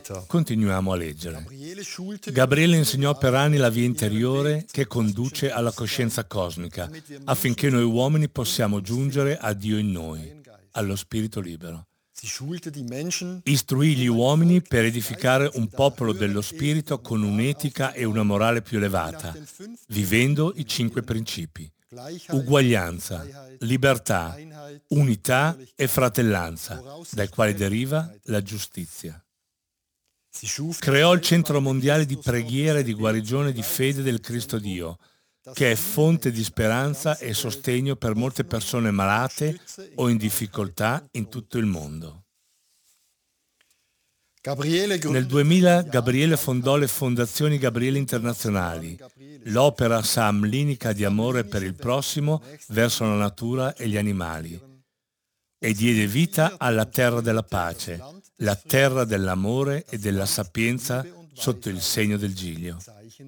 Continuiamo a leggere. Gabriele insegnò per anni la via interiore che conduce alla coscienza cosmica, affinché noi uomini possiamo giungere a Dio in noi, allo spirito libero. Istruì gli uomini per edificare un popolo dello spirito con un'etica e una morale più elevata, vivendo i 5 principi: uguaglianza, libertà, unità e fratellanza, dai quali deriva la giustizia. Creò il Centro Mondiale di Preghiera e di Guarigione di Fede del Cristo Dio, che è fonte di speranza e sostegno per molte persone malate o in difficoltà in tutto il mondo. Nel 2000 Gabriele fondò le Fondazioni Gabriele Internazionali, l'opera samlinica di amore per il prossimo verso la natura e gli animali, e diede vita alla terra della pace, la terra dell'amore e della sapienza sotto il segno del Giglio.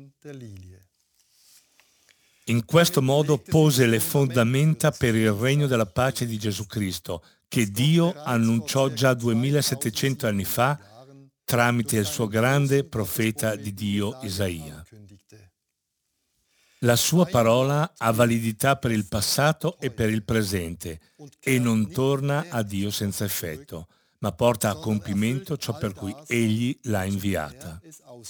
In questo modo pose le fondamenta per il regno della pace di Gesù Cristo, che Dio annunciò già 2700 anni fa tramite il suo grande profeta di Dio Isaia. La sua parola ha validità per il passato e per il presente e non torna a Dio senza effetto, ma porta a compimento ciò per cui Egli l'ha inviata.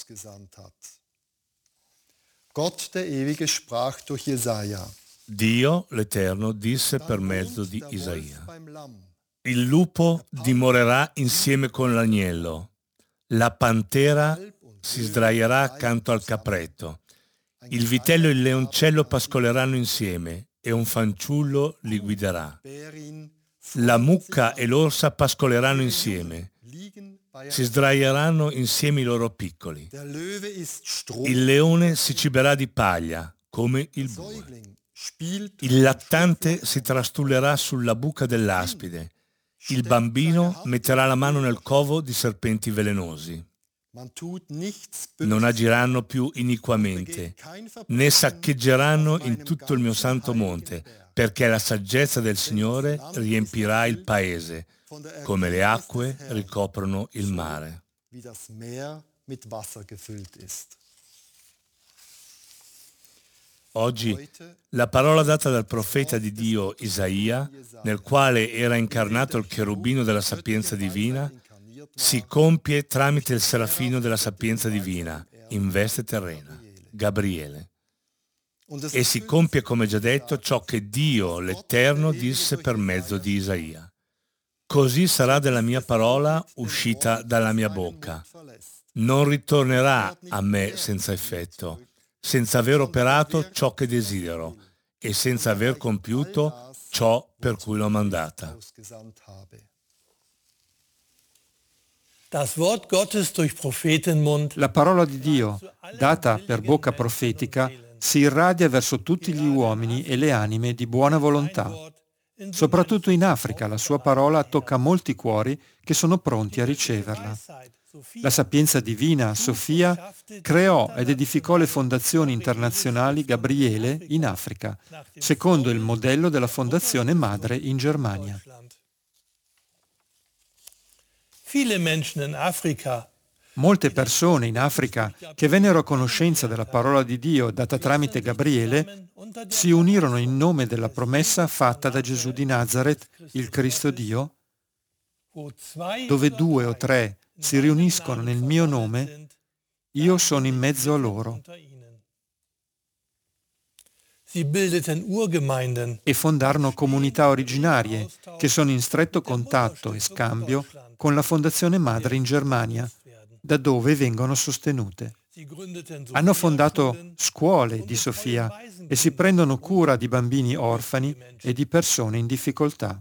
Gott der Ewige sprach durch Jesaja. Dio, l'Eterno, disse per mezzo di Isaia: il lupo dimorerà insieme con l'agnello, la pantera si sdraierà accanto al capretto, il vitello e il leoncello pascoleranno insieme e un fanciullo li guiderà. La mucca e l'orsa pascoleranno insieme, si sdraieranno insieme i loro piccoli. Il leone si ciberà di paglia, come il bue. Il lattante si trastullerà sulla buca dell'aspide. Il bambino metterà la mano nel covo di serpenti velenosi. Non agiranno più iniquamente, né saccheggeranno in tutto il mio santo monte, perché la saggezza del Signore riempirà il paese, come le acque ricoprono il mare. Oggi la parola data dal profeta di Dio Isaia, nel quale era incarnato il cherubino della sapienza divina, si compie tramite il serafino della sapienza divina, in veste terrena, Gabriele. E si compie, come già detto, ciò che Dio, l'Eterno, disse per mezzo di Isaia. Così sarà della mia parola uscita dalla mia bocca. Non ritornerà a me senza effetto, senza aver operato ciò che desidero e senza aver compiuto ciò per cui l'ho mandata. La parola di Dio, data per bocca profetica, si irradia verso tutti gli uomini e le anime di buona volontà. Soprattutto in Africa la sua parola tocca molti cuori che sono pronti a riceverla. La sapienza divina, Sofia, creò ed edificò le fondazioni internazionali Gabriele in Africa, secondo il modello della fondazione madre in Germania. Molte persone in Africa che vennero a conoscenza della parola di Dio data tramite Gabriele si unirono in nome della promessa fatta da Gesù di Nazaret, il Cristo Dio, dove 2 o 3 si riuniscono nel mio nome, io sono in mezzo a loro. E fondarono comunità originarie che sono in stretto contatto e scambio con la fondazione madre in Germania, da dove vengono sostenute. Hanno fondato scuole di Sofia e si prendono cura di bambini orfani e di persone in difficoltà.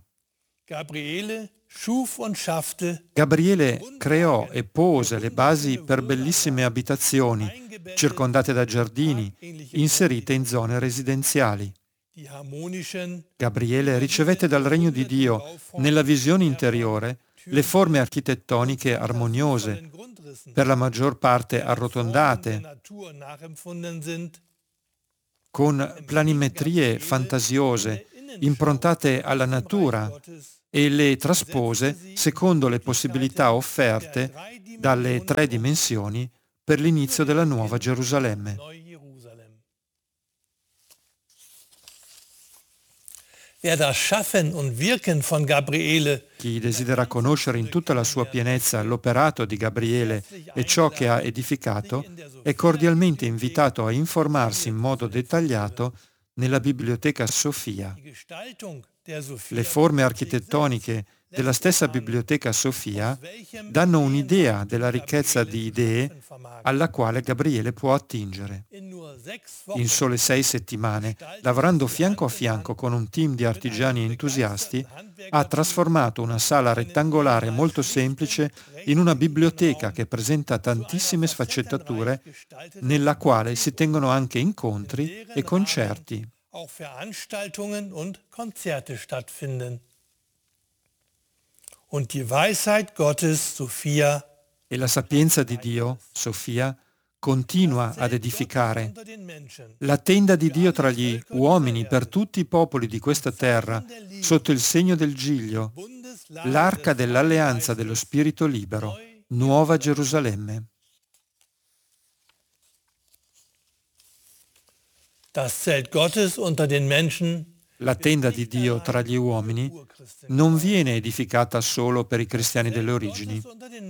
Gabriele creò e pose le basi per bellissime abitazioni, circondate da giardini, inserite in zone residenziali. Gabriele ricevette dal regno di Dio, nella visione interiore, le forme architettoniche armoniose, per la maggior parte arrotondate, con planimetrie fantasiose improntate alla natura e le traspose secondo le possibilità offerte dalle 3 dimensioni per l'inizio della nuova Gerusalemme. Chi desidera conoscere in tutta la sua pienezza l'operato di Gabriele e ciò che ha edificato, è cordialmente invitato a informarsi in modo dettagliato nella Biblioteca Sofia. Le forme architettoniche della stessa Biblioteca Sofia danno un'idea della ricchezza di idee alla quale Gabriele può attingere. In sole 6 settimane, lavorando fianco a fianco con un team di artigiani entusiasti, ha trasformato una sala rettangolare molto semplice in una biblioteca che presenta tantissime sfaccettature, nella quale si tengono anche incontri e concerti. Auch Veranstaltungen und Konzerte stattfinden. Und die Weisheit Gottes, Sophia, e la sapienza di Dio, Sofia, continua ad edificare la tenda di Dio tra gli uomini per tutti i popoli di questa terra, sotto il segno del Giglio, l'arca dell'alleanza dello Spirito libero, Nuova Gerusalemme. Das Zelt Gottes unter den Menschen, la tenda di Dio tra gli uomini non viene edificata solo per i cristiani delle origini.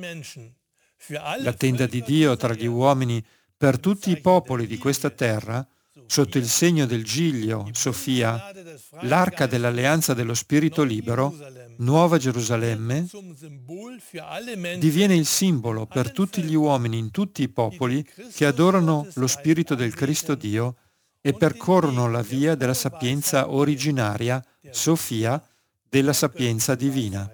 La tenda di Dio tra gli uomini per tutti i popoli di questa terra, sotto il segno del Giglio, Sofia, l'arca dell'alleanza dello Spirito libero, Nuova Gerusalemme, diviene il simbolo per tutti gli uomini in tutti i popoli che adorano lo Spirito del Cristo Dio e percorrono la via della sapienza originaria, Sofia, della sapienza divina.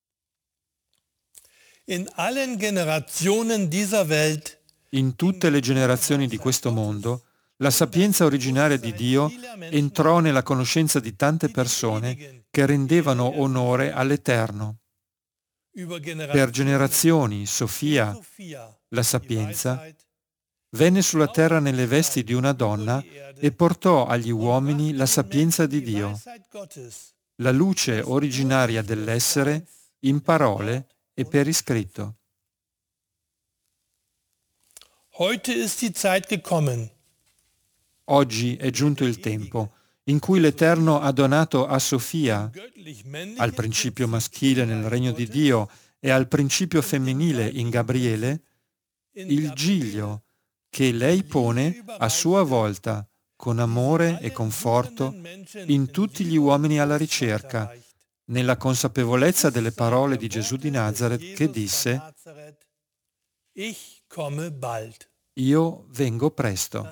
In tutte le generazioni di questo mondo, la sapienza originaria di Dio entrò nella conoscenza di tante persone che rendevano onore all'Eterno. Per generazioni, Sofia, la sapienza, venne sulla terra nelle vesti di una donna e portò agli uomini la sapienza di Dio, la luce originaria dell'essere, in parole e per iscritto. Oggi è giunto il tempo in cui l'Eterno ha donato a Sofia, al principio maschile nel regno di Dio e al principio femminile in Gabriele, il Giglio che lei pone a sua volta con amore e conforto in tutti gli uomini alla ricerca, nella consapevolezza delle parole di Gesù di Nazaret che disse: Io vengo presto.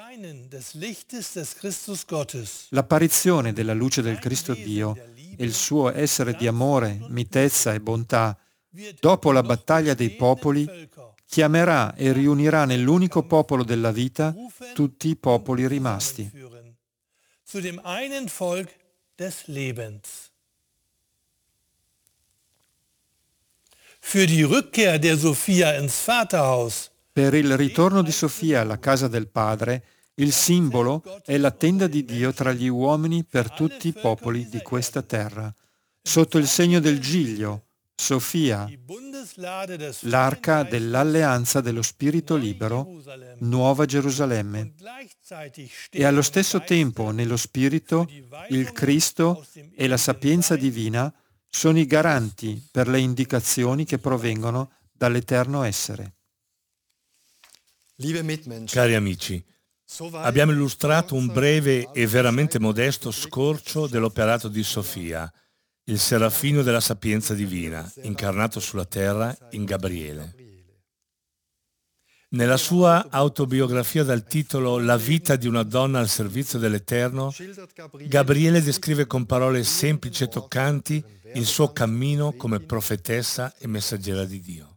L'apparizione della luce del Cristo Dio e il suo essere di amore, mitezza e bontà, dopo la battaglia dei popoli, chiamerà e riunirà nell'unico popolo della vita tutti i popoli rimasti. Per il ritorno di Sofia alla casa del Padre, il simbolo è la tenda di Dio tra gli uomini per tutti i popoli di questa terra, sotto il segno del Giglio, Sofia, l'arca dell'alleanza dello Spirito libero, Nuova Gerusalemme, e allo stesso tempo nello Spirito il Cristo e la sapienza divina sono i garanti per le indicazioni che provengono dall'eterno essere. Cari amici, abbiamo illustrato un breve e veramente modesto scorcio dell'operato di Sofia, il serafino della sapienza divina, incarnato sulla terra in Gabriele. Nella sua autobiografia dal titolo La vita di una donna al servizio dell'Eterno, Gabriele descrive con parole semplici e toccanti il suo cammino come profetessa e messaggera di Dio.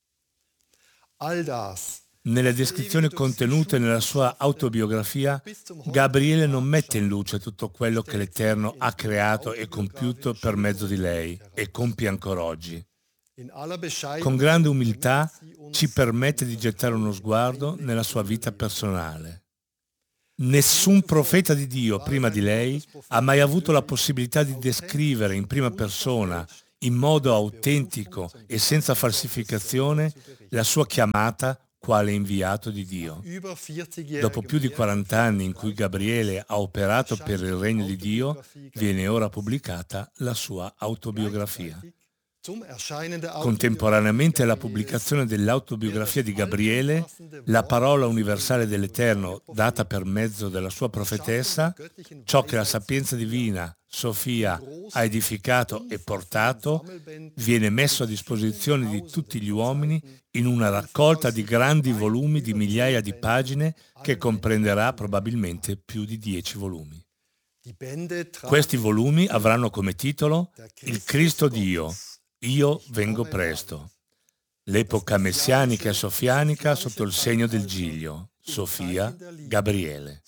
Nelle descrizioni contenute nella sua autobiografia, Gabriele non mette in luce tutto quello che l'Eterno ha creato e compiuto per mezzo di lei e compie ancora oggi. Con grande umiltà ci permette di gettare uno sguardo nella sua vita personale. Nessun profeta di Dio prima di lei ha mai avuto la possibilità di descrivere in prima persona, in modo autentico e senza falsificazione, la sua chiamata quale inviato di Dio. Dopo più di 40 anni in cui Gabriele ha operato per il regno di Dio, viene ora pubblicata la sua autobiografia. Contemporaneamente alla pubblicazione dell'autobiografia di Gabriele, la parola universale dell'Eterno data per mezzo della sua profetessa, ciò che la sapienza divina, Sofia, ha edificato e portato, viene messo a disposizione di tutti gli uomini in una raccolta di grandi volumi di migliaia di pagine che comprenderà probabilmente più di 10 volumi. Questi volumi avranno come titolo Il Cristo Dio. Io vengo presto. L'epoca messianica e sofianica sotto il segno del Giglio. Sofia, Gabriele.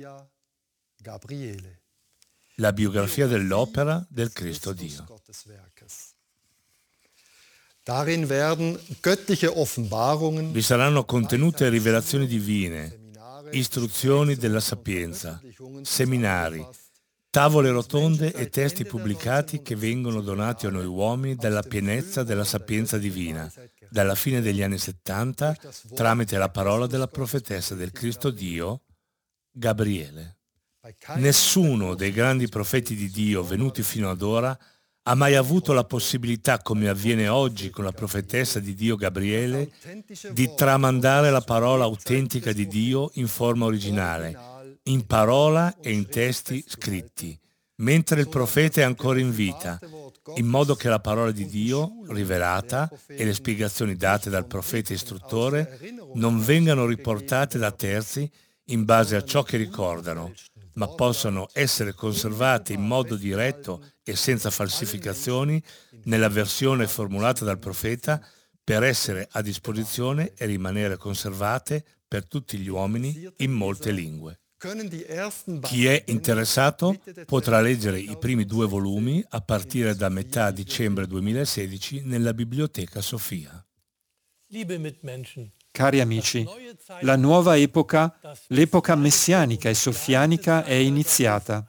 La biografia dell'opera del Cristo Dio. Vi saranno contenute rivelazioni divine, istruzioni della sapienza, seminari, tavole rotonde e testi pubblicati che vengono donati a noi uomini dalla pienezza della sapienza divina, dalla fine degli anni 70, tramite la parola della profetessa del Cristo Dio, Gabriele. Nessuno dei grandi profeti di Dio venuti fino ad ora ha mai avuto la possibilità, come avviene oggi con la profetessa di Dio Gabriele, di tramandare la parola autentica di Dio in forma originale, in parola e in testi scritti, mentre il profeta è ancora in vita, in modo che la parola di Dio, rivelata, e le spiegazioni date dal profeta istruttore non vengano riportate da terzi in base a ciò che ricordano, ma possano essere conservate in modo diretto e senza falsificazioni nella versione formulata dal profeta per essere a disposizione e rimanere conservate per tutti gli uomini in molte lingue. Chi è interessato potrà leggere i primi 2 volumi a partire da metà dicembre 2016 nella Biblioteca Sofia. Cari amici, la nuova epoca, l'epoca messianica e sofianica è iniziata.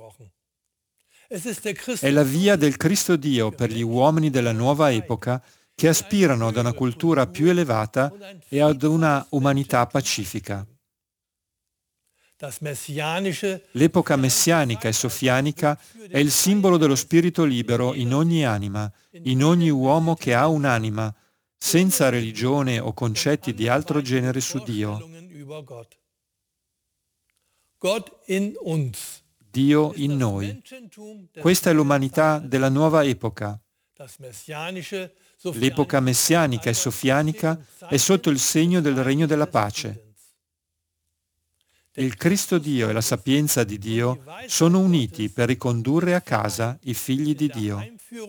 È la via del Cristo Dio per gli uomini della nuova epoca che aspirano ad una cultura più elevata e ad una umanità pacifica. L'epoca messianica e sofianica è il simbolo dello spirito libero in ogni anima, in ogni uomo che ha un'anima, senza religione o concetti di altro genere su Dio. Dio in noi. Questa è l'umanità della nuova epoca. L'epoca messianica e sofianica è sotto il segno del regno della pace. Il Cristo Dio e la sapienza di Dio sono uniti per ricondurre a casa i figli di Dio.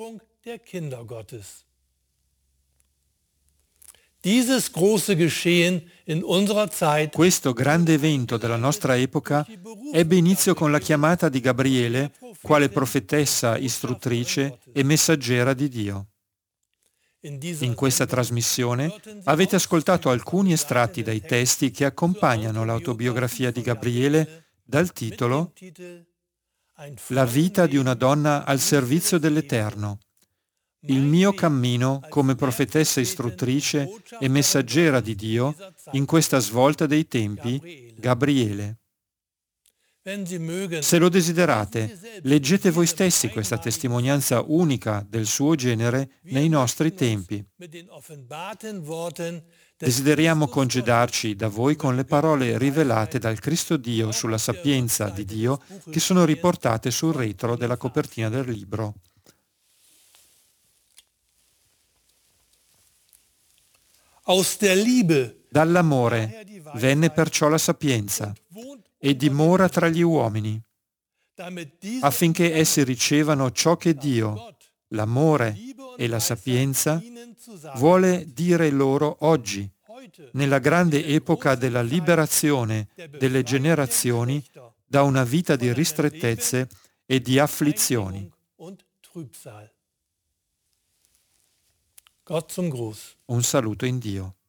Questo grande evento della nostra epoca ebbe inizio con la chiamata di Gabriele, quale profetessa, istruttrice e messaggera di Dio. In questa trasmissione avete ascoltato alcuni estratti dai testi che accompagnano l'autobiografia di Gabriele dal titolo La vita di una donna al servizio dell'Eterno. Il mio cammino come profetessa istruttrice e messaggera di Dio in questa svolta dei tempi, Gabriele. Se lo desiderate, leggete voi stessi questa testimonianza unica del suo genere nei nostri tempi. Desideriamo congedarci da voi con le parole rivelate dal Cristo Dio sulla sapienza di Dio che sono riportate sul retro della copertina del libro. Dall'amore venne perciò la sapienza e dimora tra gli uomini, affinché essi ricevano ciò che Dio, l'amore e la sapienza, vuole dire loro oggi, nella grande epoca della liberazione delle generazioni da una vita di ristrettezze e di afflizioni. Un saluto in Dio.